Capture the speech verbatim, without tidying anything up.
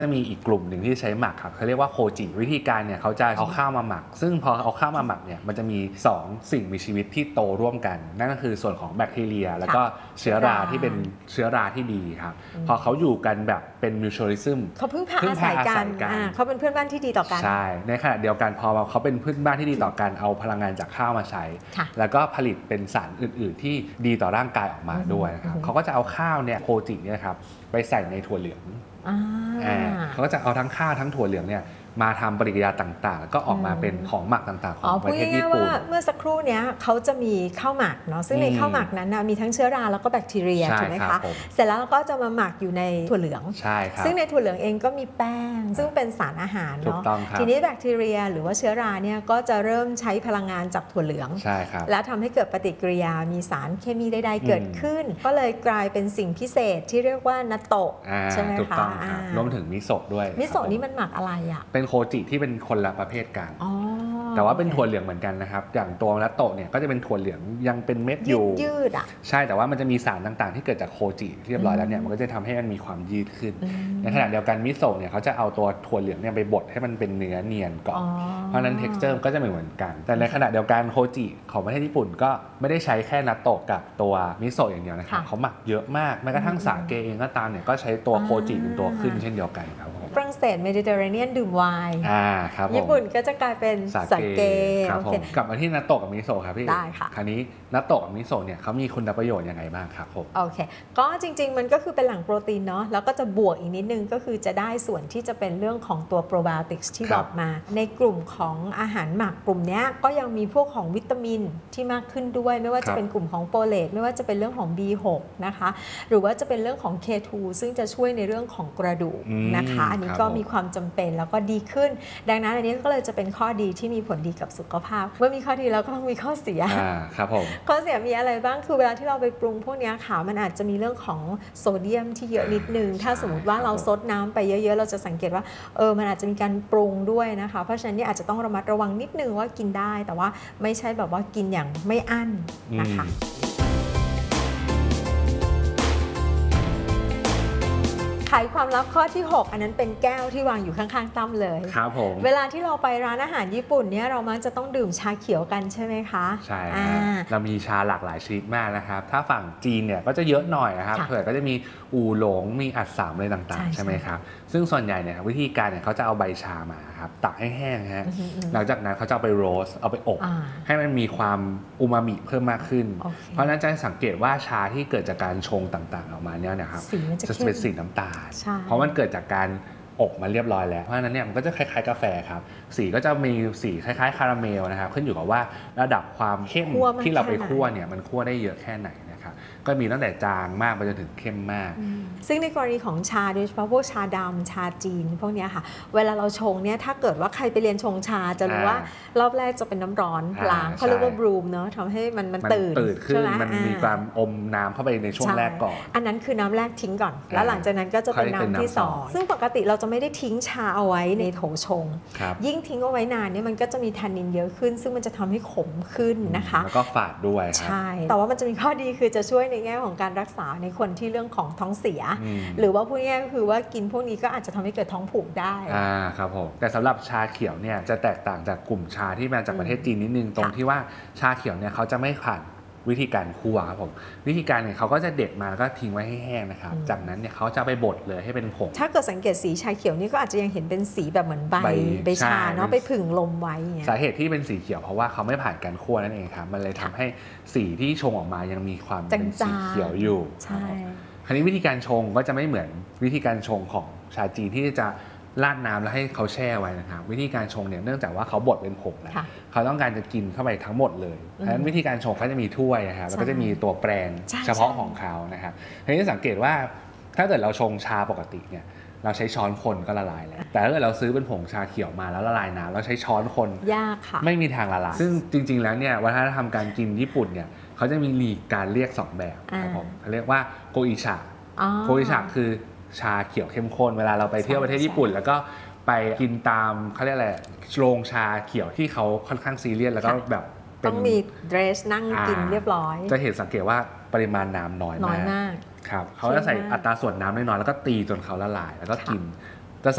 จะมีอีกกลุ่มหนึ่งที่ใช้หมักครับเขาเรียกว่าโคจิวิธีการเนี่ยเขาจะเอาข้าวมาหมักซึ่งพอเอาข้าวมาหมักเนี่ยมันจะมีสองสิ่งมีชีวิตที่โตร่วมกันนั่นก็คือส่วนของแบคทีเรียแล้วก็เชื้อราที่เป็นเชื้อราที่ดีครับพอเขาอยู่กันแบบเป็นมิวชวลิซึมเขาพึ่งพาอาศัยกันเขาเป็นเพื่อนบ้านที่ดีต่อกันใช่ในขณะเดียวกันพอเขาเป็นเพื่อนบ้านที่ดีต่อกันเอาพลังงานจากข้าวมาใช้แล้วก็ผลิตเป็นสารอื่นๆที่ดีต่อร่างกายออกมาด้วยครับเขาก็จะเอาข้าวเนี่ยโคจิเนี่ยครับไปใส่ในถั่วเหลืองเขาก็จะเอาทั้งข้าวทั้งถั่วเหลืองเนี่ยมาทำปฏิกิริยาต่างๆแล้วก็ออกมาเป็นของหมักต่างๆของประเทศญี่ปุ่นเมื่อสักครู่นี้เขาจะมีข้าวหมักเนาะซึ่งในข้าวหมักนั้นนะมีทั้งเชื้อราแล้วก็แบคทีเรียถูกไหมคะเสร็จแล้วเราก็จะมาหมักอยู่ในถั่วเหลืองใช่ครับซึ่งในถั่วเหลืองเองก็มีแป้งซึ่งเป็นสารอาหารเนาะทีนี้แบคทีเรียหรือว่าเชื้อราเนี่ยก็จะเริ่มใช้พลังงานจากถั่วเหลืองใช่ครับและทำให้เกิดปฏิกิริยามีสารเคมีใดๆเกิดขึ้นก็เลยกลายเป็นสิ่งพิเศษที่เรียกว่านัตโตะใช่ไหมคะรวมถึงมิโซะด้วยมิโซะนี่มันหมักอะไรอ่ะเป็นโคจิที่เป็นคนละประเภทกันแต่ว่าเป็นถั่วเหลืองเหมือนกันนะครับอย่างตัวนัตโตะเนี่ยก็จะเป็นถั่วเหลืองยังเป็นเม็ดอยู่ยืดอ่ะใช่แต่ว่ามันจะมีสารต่างๆที่เกิดจากโคจิเรียบร้อยแล้วเนี่ยมันก็จะทำให้มันมีความยืดขึ้นในขณะเดียวกันมิโซะเนี่ยเขาจะเอาตัวถั่วเหลืองเนี่ยไปบดให้มันเป็นเนื้อเนียนก่อนเพราะนั้น texture ก็จะไม่เหมือนกันแต่ในขณะเดียวกันโคจิของประเทศญี่ปุ่นก็ไม่ได้ใช้แค่นัตโตะกับตัวมิโซะอย่างเดียวนะครับเขาหมักเยอะมากแม้กระทั่งสาเกเองก็ตามเนี่ยก็ใช้ตัวโคจิเป็นตัวขึ้นเช่นเดียวกันครับฝรั่งเศสเมดิเตอร์เรเนียนดื่มไวน์ญี่ปุ่นก็จะกลายเป็นสาเกครับผมกลับมาที่นัตโตะกับมิโซะครับพี่ได้ค่ะคราวนี้นัตโตะกับมิโซะเนี่ยเขามีคุณประโยชน์ยังไงบ้างครับผมโอเคก็จริงๆมันก็คือเป็นแหล่งโปรตีนเนาะแล้วก็จะบวกอีกนิดนึงก็คือจะได้ส่วนที่จะเป็นเรื่องของตัวโปรไบโอติกส์ที่บอกมาในกลุ่มของอาหารหมักกลุ่มนี้ก็ยังมีพวกของวิตามินที่มากขึ้นด้วยไม่ว่าจะเป็นกลุ่มของโฟเลตไม่ว่าจะเป็นเรื่องของ บี หก นะคะหรือว่าจะเป็นเรื่องของ เค ทู ซึ่งจะช่วยในเรื่องของกระดูกนะคะอันนี้ก็มีความจำเป็นแล้วก็ดีขึ้นดังนั้นอันนี้ก็เลยจะเป็นข้อดีที่มีผลดีกับสุขภาพเมื่อมีข้อดีแล้วก็ต้องมีข้อเสียครับผมข้อเสียมีอะไรบ้างคือเวลาที่เราไปปรุงพวกนี้ค่ะมันอาจจะมีเรื่องของโซเดียมที่เยอะนิดนึงถ้าสมมติว่าเราซดน้ำไปเยอะๆเราจะสังเกตว่าเออมันอาจจะมีการปรุงด้วยนะคะเพราะฉะนั้นนี่อาจจะต้องระมัดระวังนิดนึงว่ากินได้แต่ว่าไม่ใช่แบบว่ากินอย่างไม่อั้นนะคะไขความลับข้อที่หกอันนั้นเป็นแก้วที่วางอยู่ข้างๆตั้มเลยครับผมเวลาที่เราไปร้านอาหารญี่ปุ่นเนี่ยเรามักจะต้องดื่มชาเขียวกันใช่ไหมคะใช่เรามีชาหลากหลายชนิดมากนะครับถ้าฝั่งจีนเนี่ยก็จะเยอะหน่อยนะครับเผื่อก็จะมีอู่หลงมีอัดสามอะไรต่างๆใช่ไหมครับซึ่งส่วนใหญ่เนี่ยวิธีการเนี่ยเขาจะเอาใบชามาครับตักให้แห้งฮะหลังจากนั้นเขาจะเอาไปโรสเอาไปอบให้มันมีความอูมามิเพิ่มมากขึ้นเพราะนั้นจะสังเกตว่าชาที่เกิดจากการชงต่างๆออกมาเนี่ยนะครับจะเป็นสีน้ำตาลเพราะมันเกิดจากการอบมาเรียบร้อยแล้วเพราะฉะนั้นเนี่ยมันก็จะคล้ายๆกาแฟครับสีก็จะมีสีคล้ายๆคาราเมลนะครับขึ้นอยู่กับว่าระดับความเข้มที่เราไปคั่วเนี่ยมันคั่วได้เยอะแค่ไหนนะครับก็มีตั้งแต่จางมากไปจนถึงเข้มมากซึ่งในกรณีของชาโดยเฉพาะพวกชาดำชาจีนพวกนี้ค่ะเวลาเราชงเนี่ยถ้าเกิดว่าใครไปเรียนชงชาจะรู้ว่ารอบแรกจะเป็นน้ำร้อนล้างเขาเรียกว่าบรูมเนาะทำให้มันมันตื่นขึ้นมันมีความอมน้ำเข้าไปในช่วงแรกก่อนอันนั้นคือน้ำแรกทิ้งก่อนแล้วหลังจากนั้นก็จะเป็นน้ำที่สองซึ่งปกติเราจะไม่ได้ทิ้งชาเอาไว้ในโถชงยิ่งทิ้งเอาไว้นานเนี่ยมันก็จะมีแทนนินเยอะขึ้นซึ่งมันจะทำให้ขมขึ้นนะคะแล้วก็ฝาดด้วยใช่แต่ว่ามันจะมีข้อดีคือจะช่วยในแง่ของการรักษาในคนที่เรื่องของท้องเสียหรือว่าพูดง่ายๆก็คือว่ากินพวกนี้ก็อาจจะทำให้เกิดท้องผูกได้อ่าครับผมแต่สำหรับชาเขียวเนี่ยจะแตกต่างจากกลุ่มชาที่มาจากประเทศจีนนิดนึงตรงที่ว่าชาเขียวเนี่ยเขาจะไม่ผ่านวิธีการคั่วครับผมวิธีการเนี่ยเขาก็จะเด็ดมาแล้วก็ทิ้งไว้ให้แห้งนะครับจากนั้นเนี่ยเขาจะไปบดเลยให้เป็นผงถ้าเกิดสังเกตสีชาเขียวนี่ก็อาจจะยังเห็นเป็นสีแบบเหมือนใบใบชาเนาะไปผึ่งลมไว้สาเหตุที่เป็นสีเขียวเพราะว่าเขาไม่ผ่านการคั่วนั่นเองครับมันเลยทำให้สีที่ชงออกมายังมีความเป็นสีเขียวอยู่ใช่คราวนี้วิธีการชงก็จะไม่เหมือนวิธีการชงของชาจีนที่จะราดน้ำแล้วให้เขาแช่ไว้นะครับวิธีการชงเนี่ยเนื่องจากว่าเขาบดเป็นผงแล้วเขาต้องการจะกินเข้าไปทั้งหมดเลยเพราะฉะนั้นวิธีการชงเขาจะมีถ้วยนะครับแล้วก็จะมีตัวแปรงเฉพาะของเขานะครับทีนี้สังเกตว่าถ้าเกิดเราชงชาปกติเนี่ยเราใช้ช้อนคนก็ละลายแล้วแต่ถ้าเกิดเราซื้อเป็นผงชาเขียวมาแล้วละลายน้ำเราใช้ช้อนคนยากค่ะไม่มีทางละลายซึ่งจริงๆแล้วเนี่ยวัฒนธรรมการกินญี่ปุ่นเนี่ยเขาจะมีหลีกการเรียกสองแบบครับผมเขาเรียกว่าโกอิชะโกอิชะคือชาเขียวเข้มข้นเวลาเราไปเที่ยวประเทศญี่ปุ่นแล้วก็ไปกินตามเขาเรียกอะไรโรงชาเขียวที่เขาค่อนข้างซีเรียสแล้วก็แบบต้องมีเดรสนั่งกินเรียบร้อยจะเห็นสังเกตว่าปริมาณน้ำน้อยมากครับเขาจะใส่อัตราส่วนน้ำน้อยๆแล้วก็ตีจนเขาละลายแล้วก็กิน